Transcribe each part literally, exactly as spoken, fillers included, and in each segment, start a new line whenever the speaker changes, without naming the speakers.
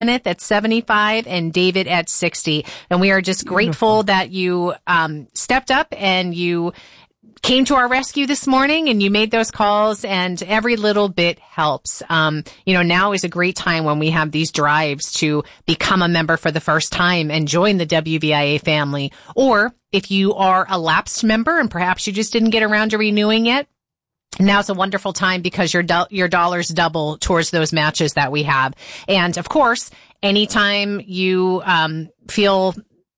Kenneth at seventy-five and David at sixty. And we are just grateful that you um, stepped up and you came to our rescue this morning and you made those calls, and every little bit helps. Um, you know, now is a great time when we have these drives to become a member for the first time and join the W V I A family. Or if you are a lapsed member and perhaps you just didn't get around to renewing yet, now's a wonderful time because your do- your dollars double towards those matches that we have. And of course, anytime you um, feel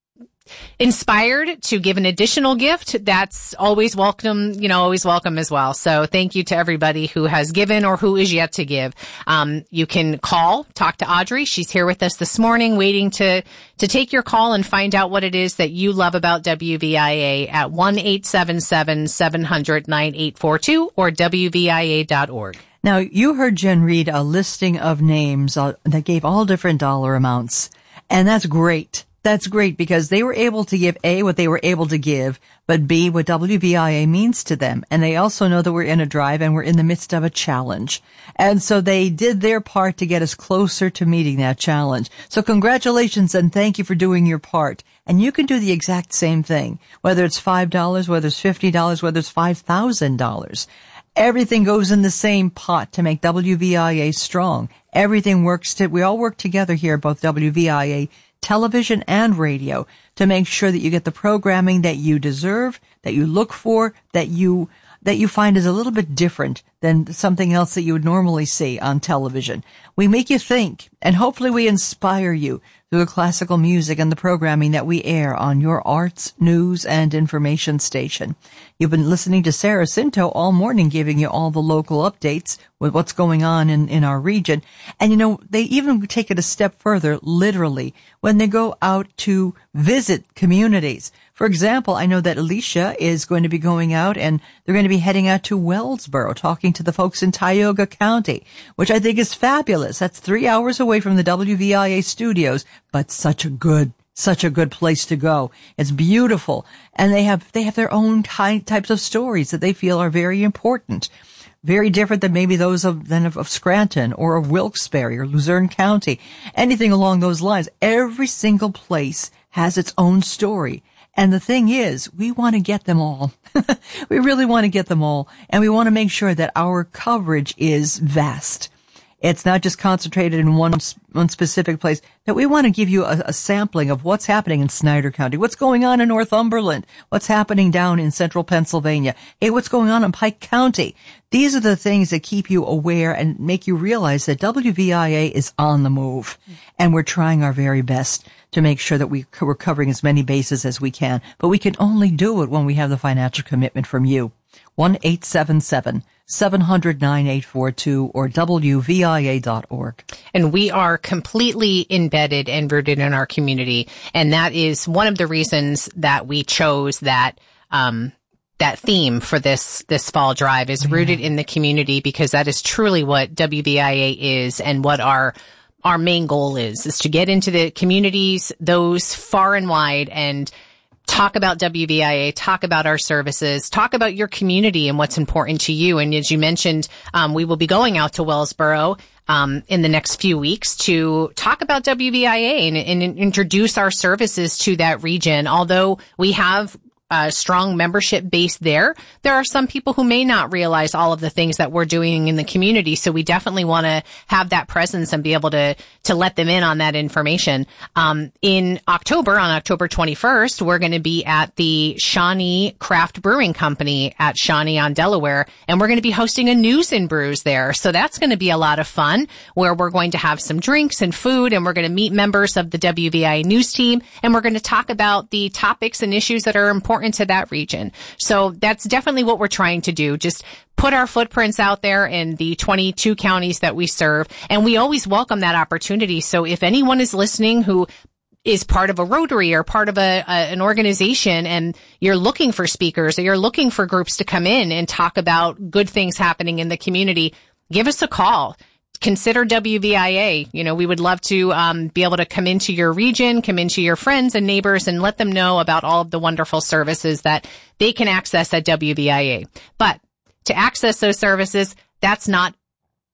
inspired to give an additional gift, that's always welcome, you know, always welcome as well. So thank you to everybody who has given or who is yet to give. Um, you can call, talk to Audrey. She's here with us this morning waiting to, to take your call and find out what it is that you love about W V I A at one eight seven seven, seven hundred, nine eight four two or W V I A dot org.
Now, you heard Jen read a listing of names uh, that gave all different dollar amounts, and that's great. That's great because they were able to give A, what they were able to give, but B, what W V I A means to them. And they also know that we're in a drive and we're in the midst of a challenge. And so they did their part to get us closer to meeting that challenge. So congratulations and thank you for doing your part. And you can do the exact same thing, whether it's five dollars, whether it's fifty dollars, whether it's five thousand dollars. Everything goes in the same pot to make W V I A strong. Everything works to, we all work together here, both W V I A television and radio, to make sure that you get the programming that you deserve, that you look for, that you that you find is a little bit different than something else that you would normally see on television. We make you think, and hopefully we inspire you through the classical music and the programming that we air on your arts, news, and information station. You've been listening to Sarah Cinto all morning, giving you all the local updates with what's going on in, in our region. And, you know, they even take it a step further, literally, when they go out to visit communities. For example, I know that Alicia is going to be going out and they're going to be heading out to Wellsboro, talking to the folks in Tioga County, which I think is fabulous. That's three hours away from the W V I A studios, but such a good, such a good place to go. It's beautiful. And they have, they have their own kind, types of stories that they feel are very important. Very different than maybe those of, than of, of Scranton or of Wilkes-Barre or Luzerne County. Anything along those lines. Every single place has its own story. And the thing is, we want to get them all. We really want to get them all. And we want to make sure that our coverage is vast. It's not just concentrated in one, one specific place, that we want to give you a, a sampling of what's happening in Snyder County, what's going on in Northumberland, what's happening down in central Pennsylvania, hey, what's going on in Pike County. These are the things that keep you aware and make you realize that W V I A is on the move. And we're trying our very best to make sure that we, we're covering as many bases as we can. But we can only do it when we have the financial commitment from you. one eight seven seven, seven hundred, nine eight four two or W V I A dot org.
And we are completely embedded and rooted in our community. And that is one of the reasons that we chose that, um, that theme for this, this fall drive is rooted in the community, because that is truly what W V I A is and what our our main goal is, is to get into the communities, those far and wide, and talk about W V I A, talk about our services, talk about your community and what's important to you. And as you mentioned, um, we will be going out to Wellsboro um, in the next few weeks to talk about W V I A and, and introduce our services to that region. Although we have a strong membership base there, there are some people who may not realize all of the things that we're doing in the community. So we definitely want to have that presence and be able to, to let them in on that information. Um, in October, on October twenty-first, we're going to be at the Shawnee Craft Brewing Company at Shawnee on Delaware, and we're going to be hosting a News and Brews there. So that's going to be a lot of fun, where we're going to have some drinks and food, and we're going to meet members of the W V I A news team, and we're going to talk about the topics and issues that are important to that region. So that's definitely what we're trying to do. Just put our footprints out there in the twenty-two counties that we serve. And we always welcome that opportunity. So if anyone is listening who is part of a Rotary or part of a, a an organization, and you're looking for speakers, or you're looking for groups to come in and talk about good things happening in the community, give us a call. Consider W V I A. You know, we would love to um, be able to come into your region, come into your friends and neighbors, and let them know about all of the wonderful services that they can access at W V I A. But to access those services, that's not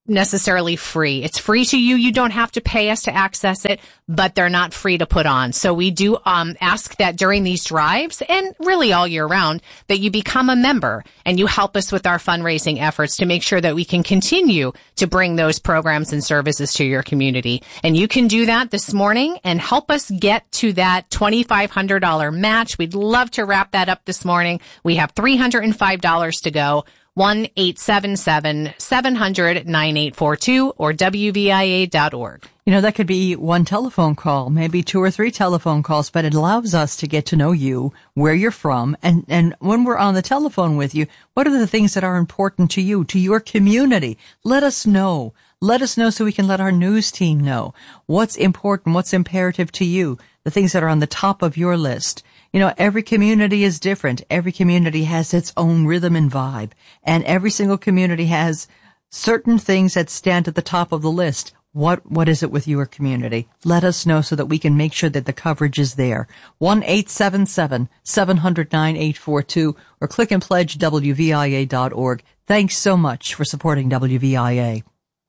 necessarily free. It's free to you. You don't have to pay us to access it, but they're not free to put on. So we do um, ask that during these drives, and really all year round, that you become a member and you help us with our fundraising efforts to make sure that we can continue to bring those programs and services to your community. And you can do that this morning and help us get to that twenty-five hundred dollars match. We'd love to wrap that up this morning. We have three hundred five dollars to go. one eight seven seven, seven hundred, nine eight four two or W V I A dot org.
You know, that could be one telephone call, maybe two or three telephone calls, but it allows us to get to know you, where you're from, and, and when we're on the telephone with you, what are the things that are important to you, to your community? Let us know. Let us know so we can let our news team know what's important, what's imperative to you, the things that are on the top of your list. You know, every community is different. Every community has its own rhythm and vibe. And every single community has certain things that stand at the top of the list. What, what is it with your community? Let us know so that we can make sure that the coverage is there. one eight seven seven, seven hundred, nine eight four two or click and pledge W V I A dot org. Thanks so much for supporting W V I A.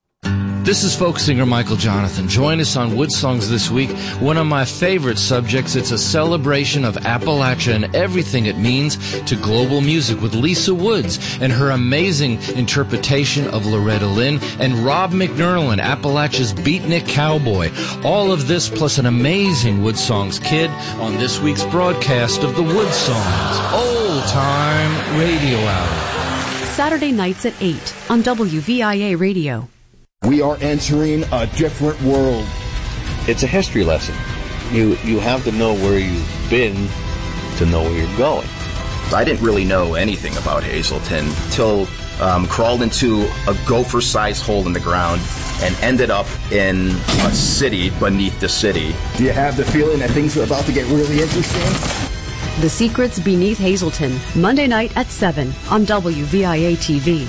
This is folk singer Michael Jonathan. Join us on Wood Songs this week. One of my favorite subjects. It's a celebration of Appalachia and everything it means to global music with Lisa Woods and her amazing interpretation of Loretta Lynn and Rob McNerlin, Appalachia's beatnik cowboy. All of this plus an amazing Wood Songs kid on this week's broadcast of the Wood Songs Old Time Radio Hour.
Saturday nights at eight on W V I A Radio.
We are entering a different world.
It's a history lesson. You you have to know where you've been to know where you're going.
I didn't really know anything about Hazleton until um, crawled into a gopher-sized hole in the ground and ended up in a city beneath the city.
Do you have the feeling that things are about to get really interesting?
The Secrets Beneath Hazleton, Monday night at seven on W V I A T V.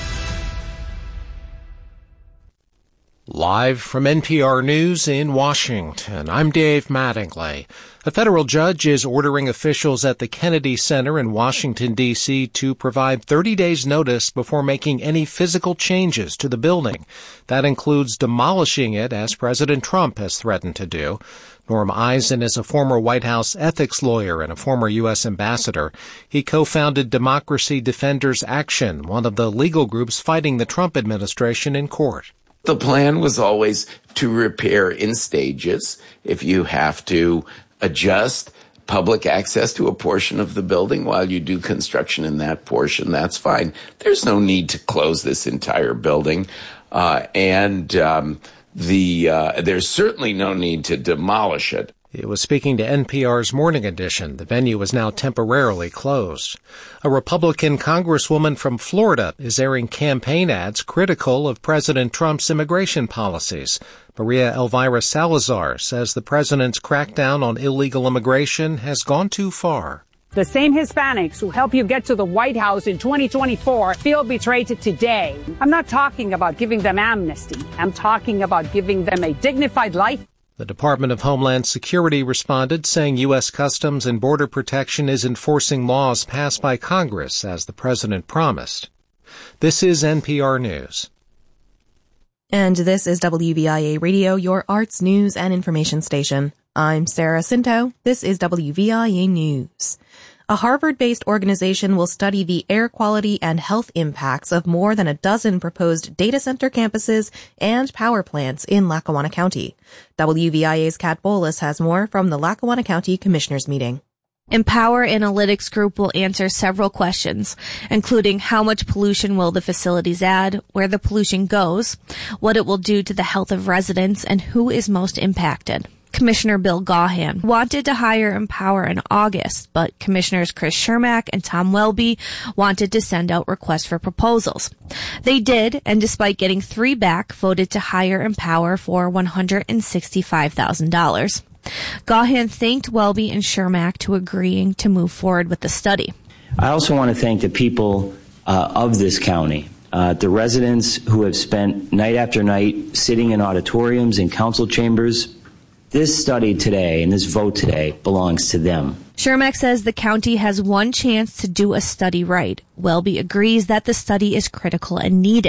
Live from N P R News in Washington, I'm Dave Mattingly. A federal judge is ordering officials at the Kennedy Center in Washington, D C to provide thirty days notice before making any physical changes to the building. That includes demolishing it, as President Trump has threatened to do. Norm Eisen is a former White House ethics lawyer and a former U S ambassador. He co-founded Democracy Defenders Action, one of the legal groups fighting the Trump administration in court.
The plan was always to repair in stages. If you have to adjust public access to a portion of the building while you do construction in that portion, that's fine. There's no need to close this entire building. Uh, and um, the uh, there's certainly no need to demolish it.
He was speaking to N P R's Morning Edition. The venue is now temporarily closed. A Republican congresswoman from Florida is airing campaign ads critical of President Trump's immigration policies. Maria Elvira Salazar says the president's crackdown on illegal immigration has gone too far.
The same Hispanics who helped you get to the White House in twenty twenty-four feel betrayed today. I'm not talking about giving them amnesty. I'm talking about giving them a dignified life.
The Department of Homeland Security responded, saying U S Customs and Border Protection is enforcing laws passed by Congress, as the president promised. This is N P R News.
And this is W V I A Radio, your arts, news, and information station. I'm Sarah Cinto. This is W V I A News. A Harvard-based organization will study the air quality and health impacts of more than a dozen proposed data center campuses and power plants in Lackawanna County. W V I A's Kat Bolas has more from the Lackawanna County Commissioners meeting.
Empower Analytics Group will answer several questions, including how much pollution will the facilities add, where the pollution goes, what it will do to the health of residents, and who is most impacted. Commissioner Bill Gaughan wanted to hire Empower in August, but Commissioners Chris Schermack and Tom Welby wanted to send out requests for proposals. They did, and despite getting three back, voted to hire Empower for one hundred sixty-five thousand dollars. Gaughan thanked Welby and Schermack to agreeing to move forward with the study.
I also want to thank the people uh, of this county, uh, the residents who have spent night after night sitting in auditoriums and council chambers. This study today and this vote today belongs to them.
Schermack says the county has one chance to do a study right. Welby agrees that the study is critical and needed.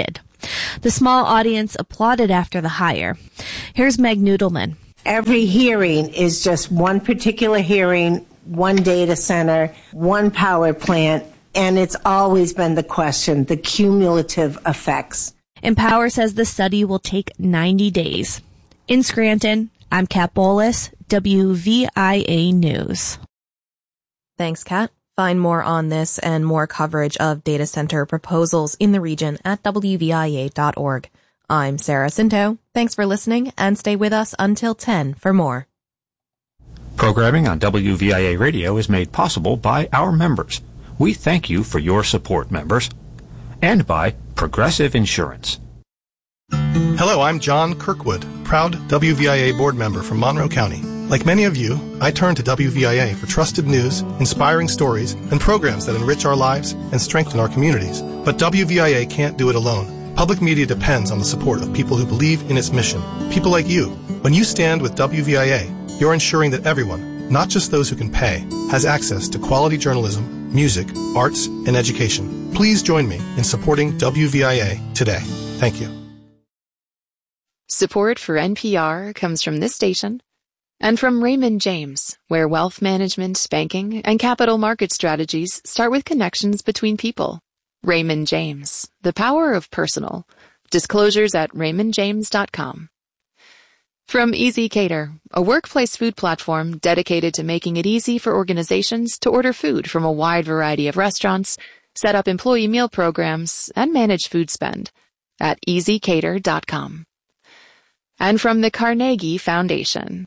The small audience applauded after the hire. Here's Meg Noodleman.
Every hearing is just one particular hearing, one data center, one power plant, and it's always been the question, the cumulative effects.
Empower says the study will take ninety days. In Scranton, I'm Kat Bowles, W V I A News.
Thanks, Kat. Find more on this and more coverage of data center proposals in the region at W V I A dot org. I'm Sarah Cinto. Thanks for listening, and stay with us until ten for more.
Programming on W V I A Radio is made possible by our members. We thank you for your support, members. And by Progressive Insurance.
Hello, I'm John Kirkwood, proud W V I A board member from Monroe County. Like many of you, I turn to W V I A for trusted news, inspiring stories, and programs that enrich our lives and strengthen our communities. But W V I A can't do it alone. Public media depends on the support of people who believe in its mission. People like you. When you stand with W V I A, you're ensuring that everyone, not just those who can pay, has access to quality journalism, music, arts, and education. Please join me in supporting W V I A today. Thank you.
Support for N P R comes from this station and from Raymond James, where wealth management, banking, and capital market strategies start with connections between people. Raymond James, the power of personal. Disclosures at raymond james dot com. From ezCater, a workplace food platform dedicated to making it easy for organizations to order food from a wide variety of restaurants, set up employee meal programs, and manage food spend at easy cater dot com. And from the Carnegie Foundation.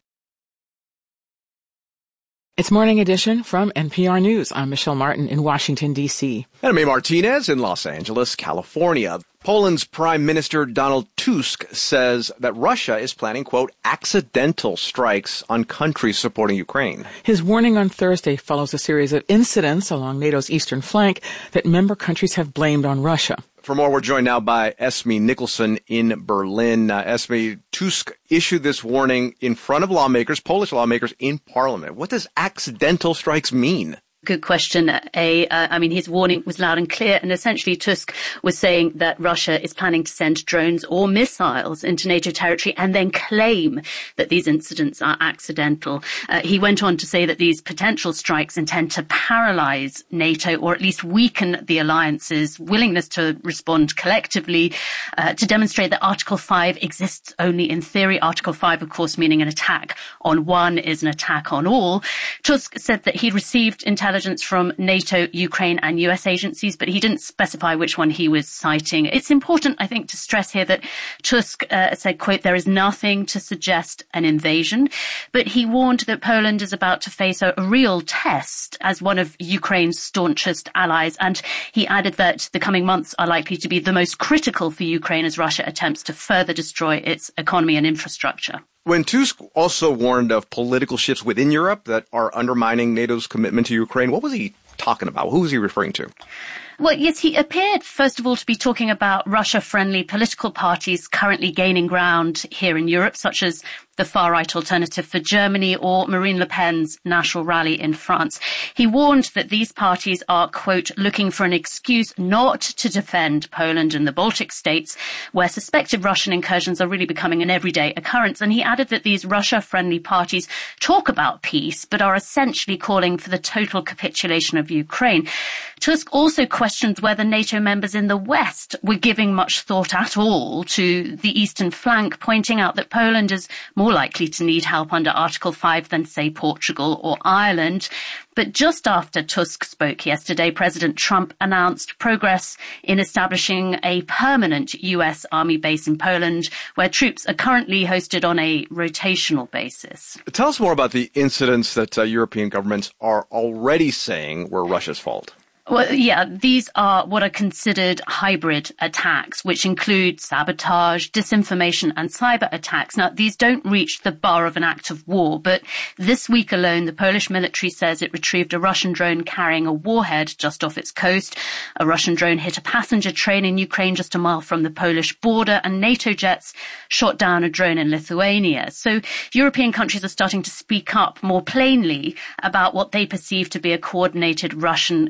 It's Morning Edition from N P R News. I'm Michelle Martin in Washington, D C
And I'm A. Martinez in Los Angeles, California. Poland's Prime Minister Donald Tusk says that Russia is planning, quote, accidental strikes on countries supporting Ukraine.
His warning on Thursday follows a series of incidents along NATO's eastern flank that member countries have blamed on Russia.
For more, we're joined now by Esme Nicholson in Berlin. Uh, Esme, Tusk issued this warning in front of lawmakers, Polish lawmakers, in Parliament. What does accidental strikes mean?
Good question. A, uh, I mean, his warning was loud and clear, and essentially Tusk was saying that Russia is planning to send drones or missiles into NATO territory and then claim that these incidents are accidental. Uh, he went on to say that these potential strikes intend to paralyze NATO, or at least weaken the alliance's willingness to respond collectively, uh, to demonstrate that Article five exists only in theory. Article five, of course, meaning an attack on one is an attack on all. Tusk said that he'd received intelligence from NATO, Ukraine and U S agencies, but he didn't specify which one he was citing. It's important, I think, to stress here that Tusk uh, said, quote, there is nothing to suggest an invasion, but he warned that Poland is about to face a, a real test as one of Ukraine's staunchest allies. And he added that the coming months are likely to be the most critical for Ukraine as Russia attempts to further destroy its economy and infrastructure.
When Tusk also warned of political shifts within Europe that are undermining NATO's commitment to Ukraine, what was he talking about? Who was he referring to?
Well, yes, he appeared, first of all, to be talking about Russia-friendly political parties currently gaining ground here in Europe, such as the far-right Alternative for Germany or Marine Le Pen's National Rally in France. He warned that these parties are, quote, looking for an excuse not to defend Poland and the Baltic states, where suspected Russian incursions are really becoming an everyday occurrence. And he added that these Russia-friendly parties talk about peace, but are essentially calling for the total capitulation of Ukraine. Tusk also questioned whether NATO members in the West were giving much thought at all to the eastern flank, pointing out that Poland is more likely to need help under Article five than, say, Portugal or Ireland. But just after Tusk spoke yesterday, President Trump announced progress in establishing a permanent U S Army base in Poland, where troops are currently hosted on a rotational basis.
Tell us more about the incidents that uh, European governments are already saying were Russia's fault.
Well, yeah, these are what are considered hybrid attacks, which include sabotage, disinformation and cyber attacks. Now, these don't reach the bar of an act of war, but this week alone, the Polish military says it retrieved a Russian drone carrying a warhead just off its coast. A Russian drone hit a passenger train in Ukraine just a mile from the Polish border, and NATO jets shot down a drone in Lithuania. So European countries are starting to speak up more plainly about what they perceive to be a coordinated Russian campaign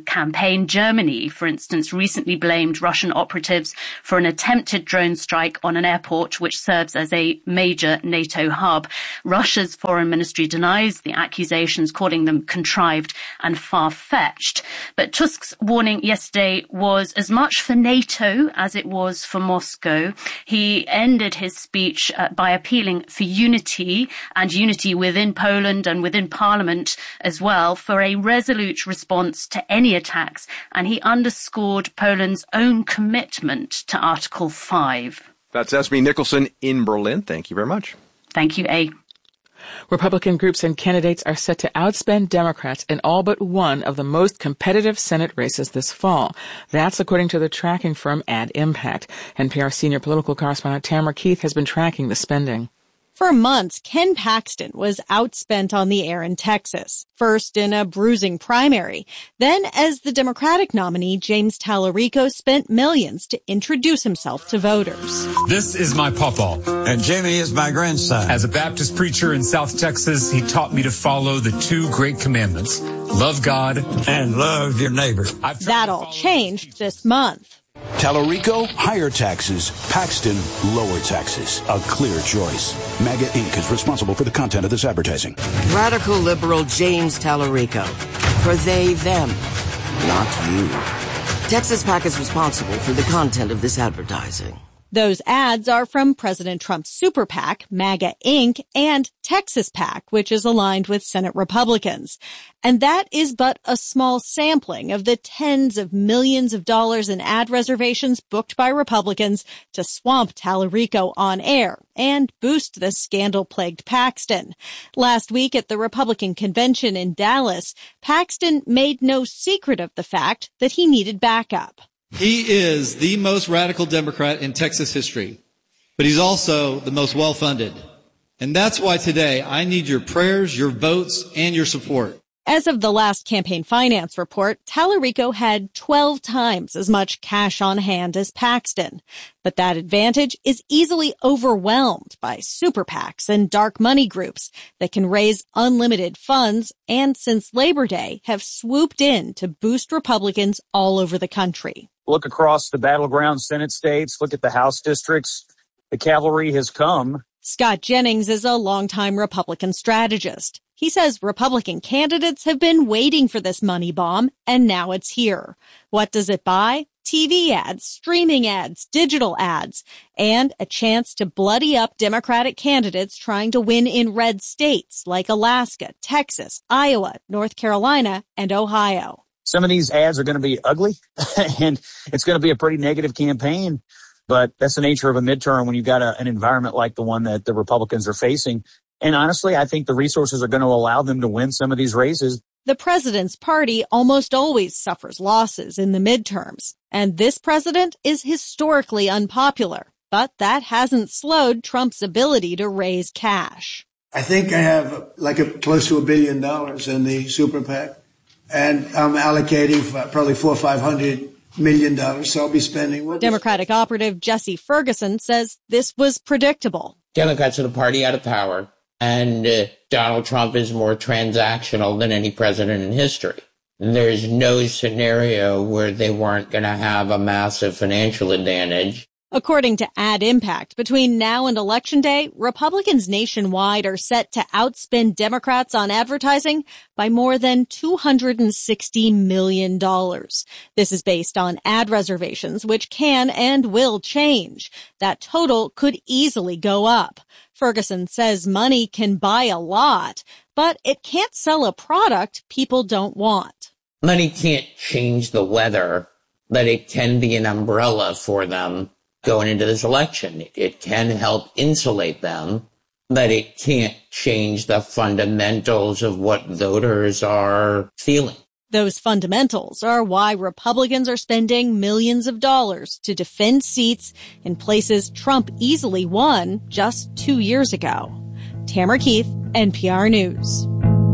campaign. Germany, for instance, recently blamed Russian operatives for an attempted drone strike on an airport which serves as a major NATO hub. Russia's foreign ministry denies the accusations, calling them contrived and far-fetched. But Tusk's warning yesterday was as much for NATO as it was for Moscow. He ended his speech uh, by appealing for unity and unity within Poland and within Parliament as well for a resolute response to any attacks. And he underscored Poland's own commitment to Article five.
That's Esme Nicholson in Berlin. Thank you very much.
Thank you, A.
Republican groups and candidates are set to outspend Democrats in all but one of the most competitive Senate races this fall. That's according to the tracking firm Ad Impact. N P R senior political correspondent Tamara Keith has been tracking the spending.
For months, Ken Paxton was outspent on the air in Texas, first in a bruising primary. Then, as the Democratic nominee, James Tallarico spent millions to introduce himself to voters.
This is my pawpaw. And Jamie is my grandson. As a Baptist preacher in South Texas, he taught me to follow the two great commandments. Love God and love your neighbor.
That all changed this month.
Tallarico, higher taxes. Paxton, lower taxes. A clear choice. MAGA Incorporated is responsible for the content of this advertising.
Radical liberal James Tallarico. For they, them, not you. Texas PAC is responsible for the content of this advertising.
Those ads are from President Trump's Super PAC, MAGA Incorporated, and Texas PAC, which is aligned with Senate Republicans. And that is but a small sampling of the tens of millions of dollars in ad reservations booked by Republicans to swamp Tallarico on air and boost the scandal-plagued Paxton. Last week at the Republican convention in Dallas, Paxton made no secret of the fact that he needed backup.
He is the most radical Democrat in Texas history, but he's also the most well-funded. And that's why today I need your prayers, your votes, and your support.
As of the last campaign finance report, Tallarico had twelve times as much cash on hand as Paxton. But that advantage is easily overwhelmed by super PACs and dark money groups that can raise unlimited funds and, since Labor Day, have swooped in to boost Republicans all over the country.
Look across the battleground Senate states, look at the House districts. The cavalry has come.
Scott Jennings is a longtime Republican strategist. He says Republican candidates have been waiting for this money bomb, and now it's here. What does it buy? T V ads, streaming ads, digital ads, and a chance to bloody up Democratic candidates trying to win in red states like Alaska, Texas, Iowa, North Carolina, and Ohio.
Some of these ads are going to be ugly, and it's going to be a pretty negative campaign. But that's the nature of a midterm when you've got a, an environment like the one that the Republicans are facing. And honestly, I think the resources are going to allow them to win some of these races.
The president's party almost always suffers losses in the midterms, and this president is historically unpopular. But that hasn't slowed Trump's ability to raise cash.
I think I have like a, close to a billion dollars in the super PAC, and I'm allocating probably four or five hundred million dollars, so I'll be spending. What
Democratic operative Jesse Ferguson says this was predictable.
Democrats are the party out of power, and uh, Donald Trump is more transactional than any president in history. There's no scenario where they weren't going to have a massive financial advantage.
According to Ad Impact, between now and Election Day, Republicans nationwide are set to outspend Democrats on advertising by more than two hundred sixty million dollars. This is based on ad reservations, which can and will change. That total could easily go up. Ferguson says money can buy a lot, but it can't sell a product people don't want.
Money can't change the weather, but it can be an umbrella for them going into this election. It can help insulate them, but it can't change the fundamentals of what voters are feeling.
Those fundamentals are why Republicans are spending millions of dollars to defend seats in places Trump easily won just two years ago. Tamara Keith, N P R News.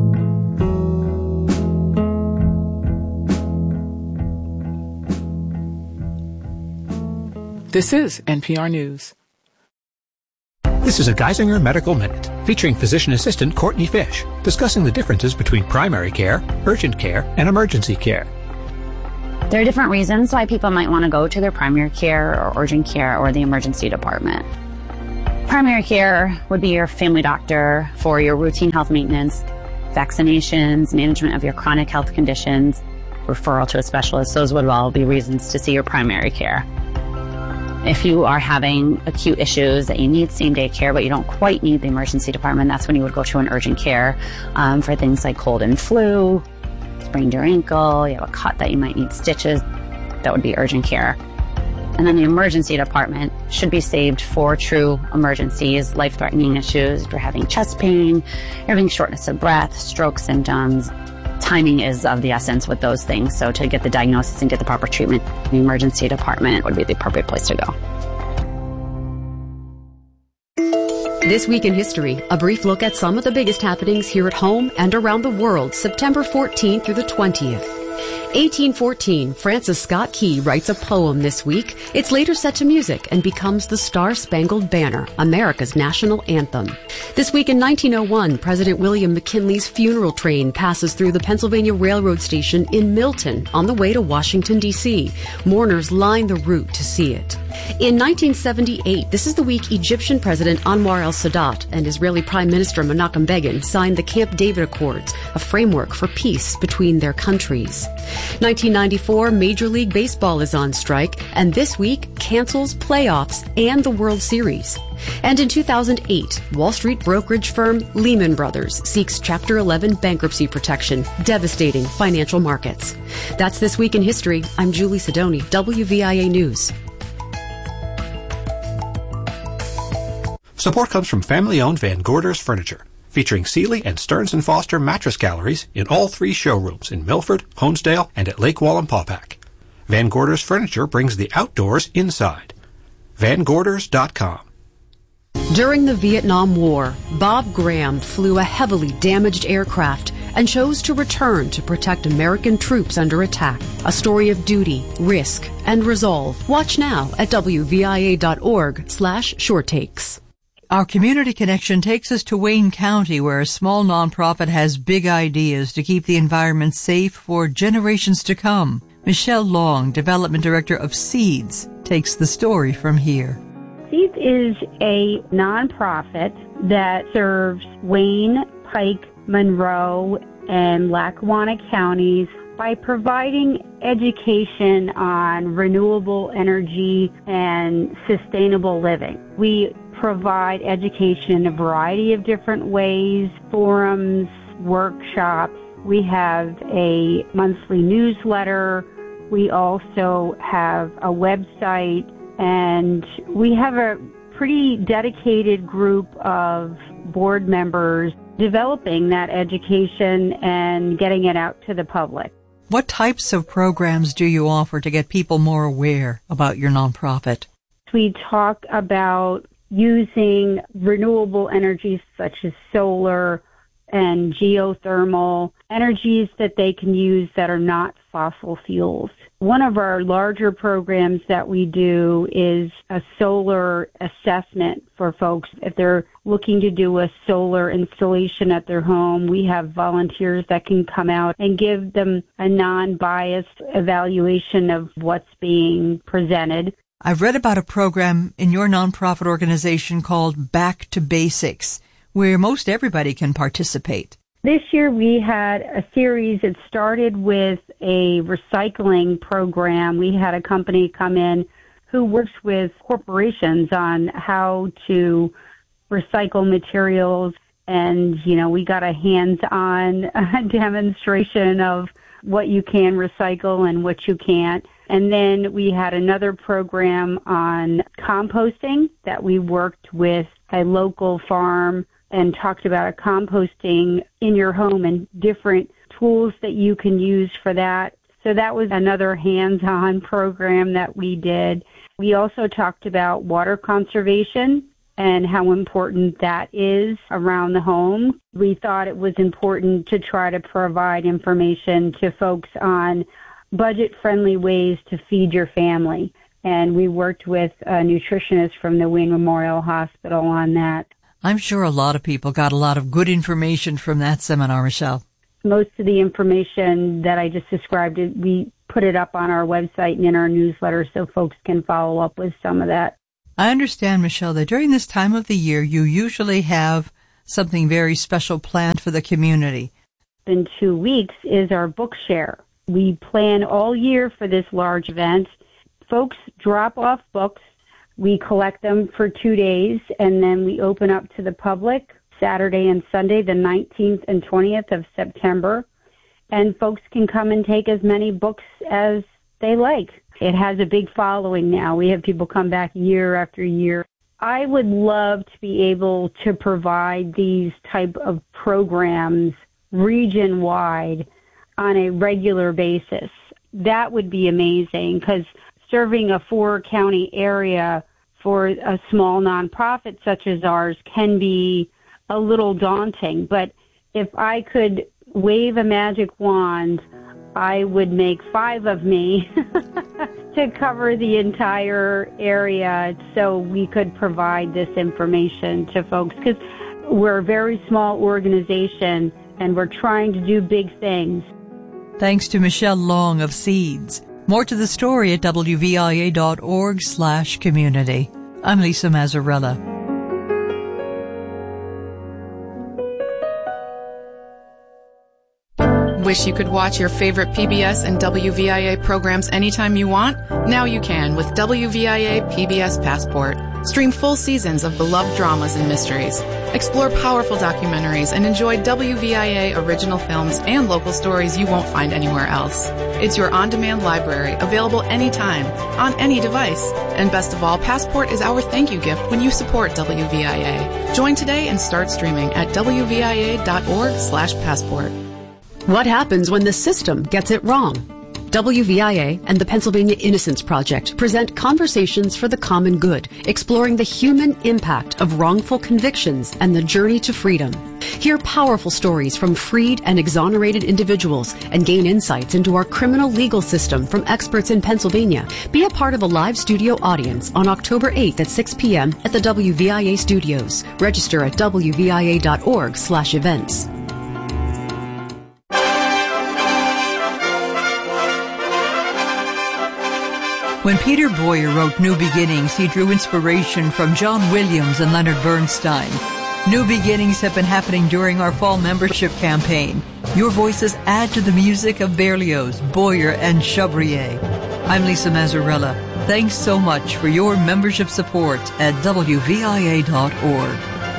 This is N P R News.
This is a Geisinger Medical Minute, featuring physician assistant Courtney Fish, discussing the differences between primary care, urgent care, and emergency care.
There are different reasons why people might want to go to their primary care or urgent care or the emergency department. Primary care would be your family doctor for your routine health maintenance, vaccinations, management of your chronic health conditions, referral to a specialist. Those would all be reasons to see your primary care. If you are having acute issues that you need same-day care, but you don't quite need the emergency department, that's when you would go to an urgent care um, for things like cold and flu, sprained your ankle, you have a cut that you might need stitches. That would be urgent care. And then the emergency department should be saved for true emergencies, life-threatening issues. If you're having chest pain, you're having shortness of breath, stroke symptoms. Timing is of the essence with those things. So to get the diagnosis and get the proper treatment, the emergency department would be the appropriate place to go.
This Week in History, a brief look at some of the biggest happenings here at home and around the world, September fourteenth through the twentieth. eighteen fourteen, Francis Scott Key writes a poem this week. It's later set to music and becomes the Star-Spangled Banner, America's national anthem. This week in nineteen oh one, President William McKinley's funeral train passes through the Pennsylvania Railroad station in Milton on the way to Washington, D C Mourners line the route to see it. In nineteen seventy-eight, this is the week Egyptian President Anwar el-Sadat and Israeli Prime Minister Menachem Begin signed the Camp David Accords, a framework for peace between their countries. nineteen ninety-four, Major League Baseball is on strike, and this week cancels playoffs and the World Series. And in two thousand eight, Wall Street brokerage firm Lehman Brothers seeks Chapter eleven bankruptcy protection, devastating financial markets. That's This Week in History. I'm Julie Sidoni, W V I A News.
Support comes from family-owned Van Gorders Furniture, featuring Sealy and Stearns and Foster mattress galleries in all three showrooms in Milford, Honesdale, and at Lake Wallenpaupack. Van Gorders Furniture brings the outdoors inside. Van Gorders dot com.
During the Vietnam War, Bob Graham flew a heavily damaged aircraft and chose to return to protect American troops under attack. A story of duty, risk, and resolve. Watch now at W V I A dot org slash short takes.
Our community connection takes us to Wayne County, where a small nonprofit has big ideas to keep the environment safe for generations to come. Michelle Long, Development Director of Seeds, takes the story from here.
Seeds is a nonprofit that serves Wayne, Pike, Monroe, and Lackawanna counties by providing education on renewable energy and sustainable living. We provide education in a variety of different ways, forums, workshops. We have a monthly newsletter. We also have a website, and we have a pretty dedicated group of board members developing that education and getting it out to the public.
What types of programs do you offer to get people more aware about your nonprofit?
We talk about using renewable energies such as solar and geothermal, energies that they can use that are not fossil fuels. One of our larger programs that we do is a solar assessment for folks. If they're looking to do a solar installation at their home, we have volunteers that can come out and give them a non-biased evaluation of what's being presented.
I've read about a program in your nonprofit organization called Back to Basics, where most everybody can participate.
This year we had a series. It started with a recycling program. We had a company come in who works with corporations on how to recycle materials. And, you know, we got a hands-on demonstration of what you can recycle and what you can't. And then we had another program on composting that we worked with a local farm and talked about composting in your home and different tools that you can use for that. So that was another hands-on program that we did. We also talked about water conservation and how important that is around the home. We thought it was important to try to provide information to folks on budget-friendly ways to feed your family. And we worked with a nutritionist from the Wayne Memorial Hospital on that.
I'm sure a lot of people got a lot of good information from that seminar, Michelle.
Most of the information that I just described, we put it up on our website and in our newsletter so folks can follow up with some of that.
I understand, Michelle, that during this time of the year, you usually have something very special planned for the community.
In two weeks is our book share. We plan all year for this large event. Folks drop off books. We collect them for two days, and then we open up to the public Saturday and Sunday, the nineteenth and twentieth of September. And folks can come and take as many books as they like. It has a big following now. We have people come back year after year. I would love to be able to provide these type of programs region-wide on a regular basis. That would be amazing, because serving a four-county area for a small nonprofit such as ours can be a little daunting. But if I could wave a magic wand, I would make five of me to cover the entire area so we could provide this information to folks, because we're a very small organization and we're trying to do big things.
Thanks to Michelle Long of Seeds. More to the story at W V I A dot org slash community. I'm Lisa Mazzarella.
Wish you could watch your favorite P B S and W V I A programs anytime you want? Now you can with W V I A P B S Passport. Stream full seasons of beloved dramas and mysteries. Explore powerful documentaries and enjoy W V I A original films and local stories you won't find anywhere else. It's your on-demand library, available anytime, on any device. And best of all, Passport is our thank you gift when you support W V I A. Join today and start streaming at W V I A dot org slash passport.
What happens when the system gets it wrong? W V I A and the Pennsylvania Innocence Project present Conversations for the Common Good, exploring the human impact of wrongful convictions and the journey to freedom. Hear powerful stories from freed and exonerated individuals and gain insights into our criminal legal system from experts in Pennsylvania. Be a part of a live studio audience on October eighth at six p.m. at the W V I A studios. Register at W V I A dot org slash events.
When Peter Boyer wrote New Beginnings, he drew inspiration from John Williams and Leonard Bernstein. New Beginnings have been happening during our fall membership campaign. Your voices add to the music of Berlioz, Boyer, and Chabrier. I'm Lisa Mazzarella. Thanks so much for your membership support at W V I A dot org.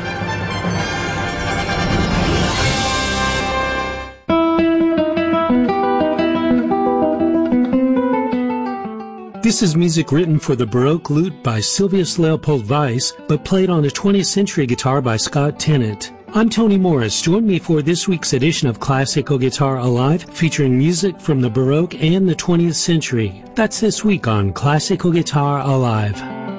This is music written for the Baroque lute by Silvius Leopold Weiss, but played on a twentieth century guitar by Scott Tennant. I'm Tony Morris. Join me for this week's edition of Classical Guitar Alive, featuring music from the Baroque and the twentieth century. That's this week on Classical Guitar Alive.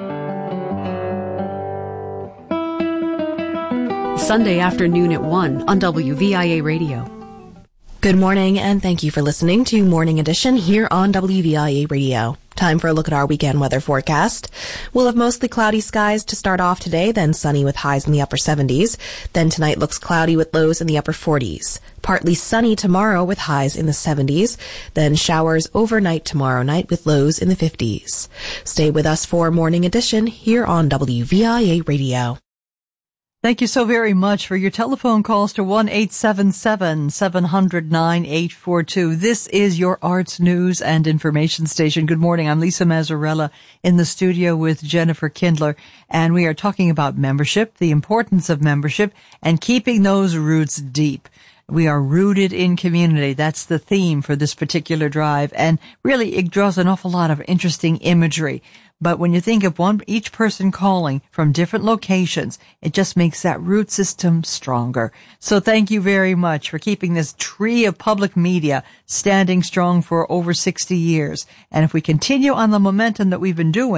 Sunday afternoon at one on W V I A Radio.
Good morning, and thank you for listening to Morning Edition here on W V I A Radio. Time for a look at our weekend weather forecast. We'll have mostly cloudy skies to start off today, then sunny with highs in the upper seventies. Then tonight looks cloudy with lows in the upper forties. Partly sunny tomorrow with highs in the seventies. Then showers overnight tomorrow night with lows in the fifties. Stay with us for Morning Edition here on W V I A Radio.
Thank you so very much for your telephone calls to one eight seven seven, seven hundred, nine eight four two. This is your arts news and information station. Good morning. I'm Lisa Mazzarella in the studio with Jennifer Kindler, and we are talking about membership, the importance of membership, and keeping those roots deep. We are rooted in community. That's the theme for this particular drive, and really it draws an awful lot of interesting imagery. But when you think of one, each person calling from different locations, it just makes that root system stronger. So thank you very much for keeping this tree of public media standing strong for over sixty years. And if we continue on the momentum that we've been doing,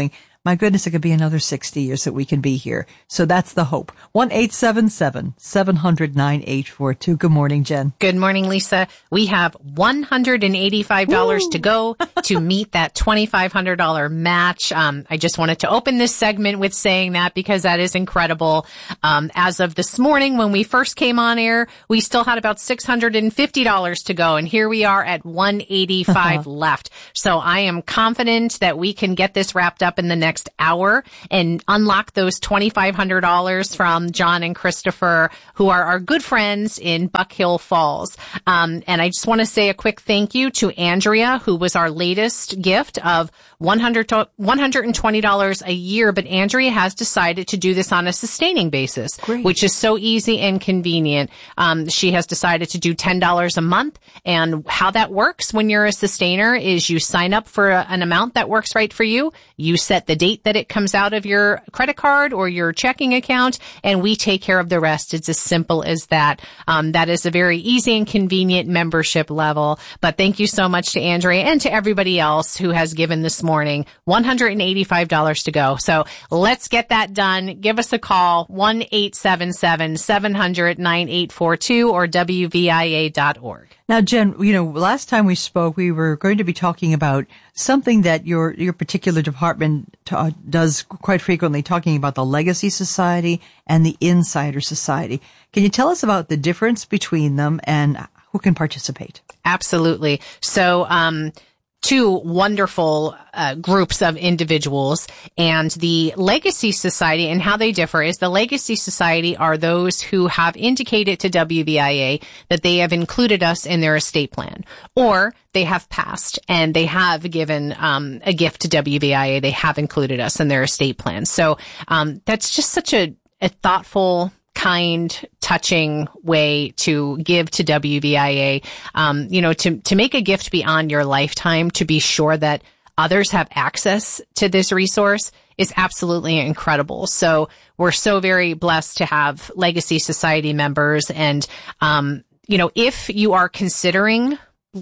my goodness, it could be another sixty years that we can be here. So that's the hope. one eight seven seven, seven hundred, nine eight four two. Good morning, Jen.
Good morning, Lisa. We have one hundred eighty-five dollars Woo! To go to meet that twenty-five hundred dollars match. Um, I just wanted to open this segment with saying that because that is incredible. Um, as of this morning, when we first came on air, we still had about six hundred fifty dollars to go. And here we are at one hundred eighty-five uh-huh. left. So I am confident that we can get this wrapped up in the next hour and unlock those twenty-five hundred dollars from John and Christopher, who are our good friends in Buck Hill Falls. Um, and I just want to say a quick thank you to Andrea, who was our latest gift of one hundred one hundred twenty dollars a year. But Andrea has decided to do this on a sustaining basis, Great. Which is so easy and convenient. Um, she has decided to do ten dollars a month. And how that works when you're a sustainer is you sign up for a, an amount that works right for you. You set the date that it comes out of your credit card or your checking account, and we take care of the rest. It's as simple as that. Um, that is a very easy and convenient membership level. But thank you so much to Andrea and to everybody else who has given this morning. one hundred eighty-five dollars to go. So let's get that done. Give us a call, one eight seven seven, seven hundred, nine eight four two or W V I A dot org.
Now, Jen, you know, last time we spoke, we were going to be talking about something that your your particular department ta- does quite frequently, talking about the Legacy Society and the Insider Society. Can you tell us about the difference between them and who can participate?
Absolutely. So, um, two wonderful uh, groups of individuals, and the Legacy Society and how they differ is the Legacy Society are those who have indicated to W V I A that they have included us in their estate plan, or they have passed and they have given um, a gift to W V I A. They have included us in their estate plan. So um, that's just such a, a thoughtful, kind, touching way to give to W V I A, um, you know, to, to make a gift beyond your lifetime, to be sure that others have access to this resource is absolutely incredible. So we're so very blessed to have Legacy Society members. And, um, you know, if you are considering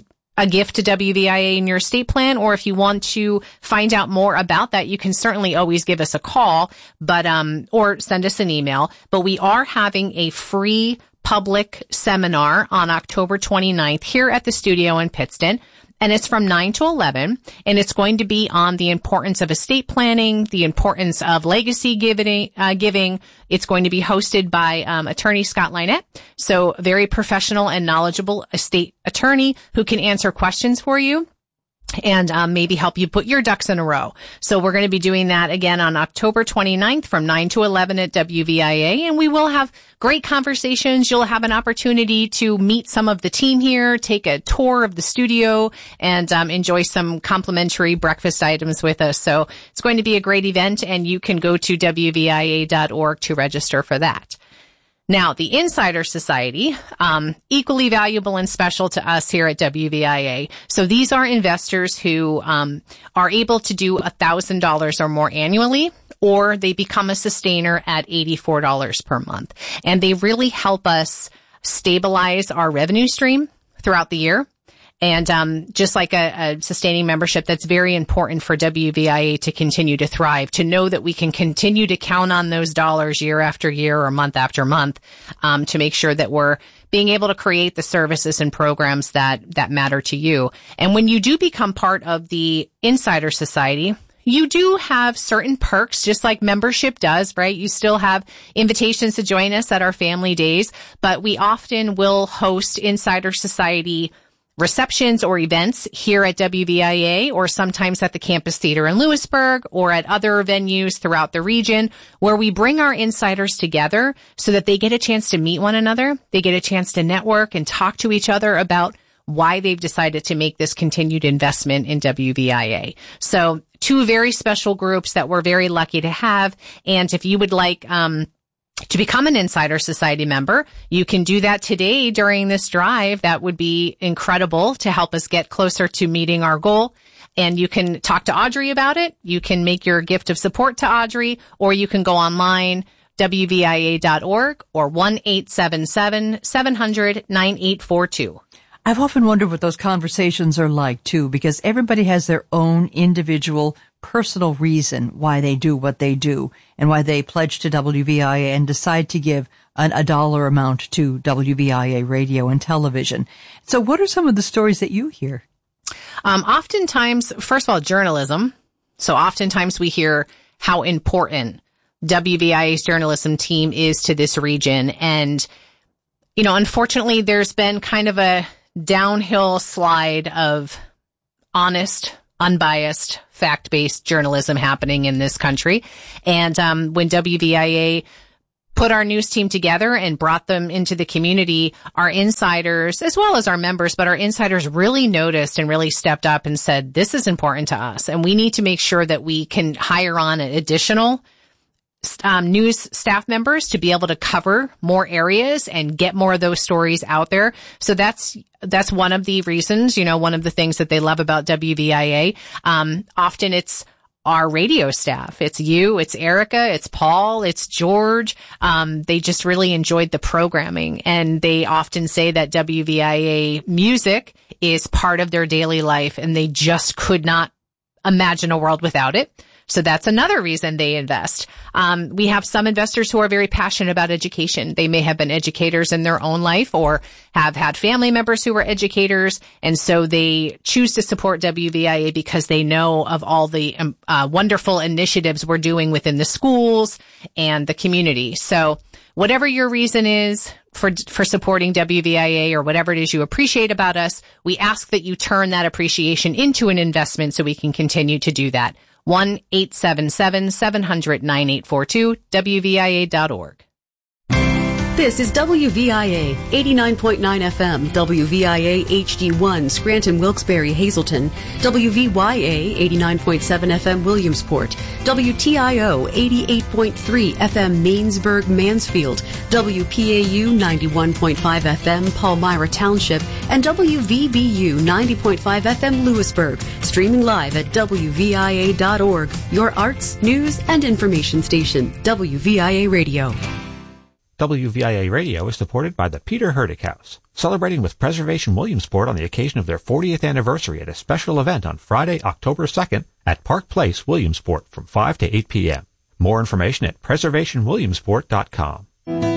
a gift to W V I A in your estate plan, or if you want to find out more about that, you can certainly always give us a call, but, um, or send us an email. But we are having a free public seminar on October twenty-ninth here at the studio in Pittston. And it's from nine to eleven, and it's going to be on the importance of estate planning, the importance of legacy giving. Uh, giving. It's going to be hosted by um, attorney Scott Lynette, so a very professional and knowledgeable estate attorney who can answer questions for you and um, maybe help you put your ducks in a row. So we're going to be doing that again on October twenty-ninth from nine to eleven at W V I A, and we will have great conversations. You'll have an opportunity to meet some of the team here, take a tour of the studio, and um, enjoy some complimentary breakfast items with us. So it's going to be a great event, and you can go to W V I A dot org to register for that. Now, the Insider Society, um, equally valuable and special to us here at W V I A. So these are investors who um, are able to do one thousand dollars or more annually, or they become a sustainer at eighty-four dollars per month. And they really help us stabilize our revenue stream throughout the year. And um, just like a, a sustaining membership, that's very important for W V I A to continue to thrive, to know that we can continue to count on those dollars year after year or month after month, um, to make sure that we're being able to create the services and programs that, that matter to you. And when you do become part of the Insider Society, you do have certain perks, just like membership does, right? You still have invitations to join us at our family days, but we often will host Insider Society receptions or events here at W V I A, or sometimes at the Campus Theater in Lewisburg or at other venues throughout the region, where we bring our insiders together so that they get a chance to meet one another. They get a chance to network and talk to each other about why they've decided to make this continued investment in W V I A. So two very special groups that we're very lucky to have. And if you would like, um, to become an Insider Society member, you can do that today during this drive. That would be incredible to help us get closer to meeting our goal. And you can talk to Audrey about it. You can make your gift of support to Audrey, or you can go online, W V I A dot org or one eight seven seven, seven hundred, nine eight four two.
I've often wondered what those conversations are like, too, because everybody has their own individual personal reason why they do what they do and why they pledge to W V I A and decide to give an, a dollar amount to W V I A radio and television. So what are some of the stories that you hear?
Um, oftentimes, first of all, journalism. So oftentimes we hear how important W V I A's journalism team is to this region. And, you know, unfortunately, there's been kind of a downhill slide of honest, unbiased, fact-based journalism happening in this country. And um, when W V I A put our news team together and brought them into the community, our insiders, as well as our members, but our insiders really noticed and really stepped up and said, this is important to us. And we need to make sure that we can hire on additional um, news staff members to be able to cover more areas and get more of those stories out there. So that's that's one of the reasons, you know, one of the things that they love about W V I A. Um, often it's our radio staff. It's you, it's Erica, it's Paul, it's George. Um, they just really enjoyed the programming, and they often say that W V I A music is part of their daily life, and they just could not imagine a world without it. So that's another reason they invest. Um, we have some investors who are very passionate about education. They may have been educators in their own life or have had family members who were educators. And so they choose to support W V I A because they know of all the um, uh, wonderful initiatives we're doing within the schools and the community. So whatever your reason is for for supporting W V I A or whatever it is you appreciate about us, we ask that you turn that appreciation into an investment so we can continue to do that. one eight seven seven, seven hundred, nine eight four two, W V I A dot org.
This is W V I A, eighty-nine point nine F M, W V I A H D one, Scranton, Wilkes-Barre, Hazleton, W V Y A, eighty-nine point seven F M, Williamsport, W T I O, eighty-eight point three F M, Mainsburg, Mansfield, W P A U, ninety-one point five F M, Palmyra Township, and W V B U, ninety point five F M, Lewisburg, streaming live at W V I A dot org, your arts, news, and information station, W V I A Radio.
W V I A Radio is supported by the Peter Hurdick House, celebrating with Preservation Williamsport on the occasion of their fortieth anniversary at a special event on Friday, October second at Park Place, Williamsport from five to eight p.m. More information at preservation williamsport dot com.